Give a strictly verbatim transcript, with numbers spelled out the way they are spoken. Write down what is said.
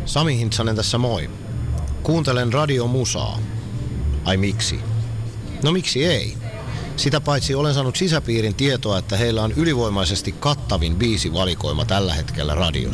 Sami Hintsanen tässä moi. Kuuntelen radiomusaa. Ai miksi? No miksi ei? Sitä paitsi olen saanut sisäpiirin tietoa, että heillä on ylivoimaisesti kattavin biisivalikoima tällä hetkellä radiossa.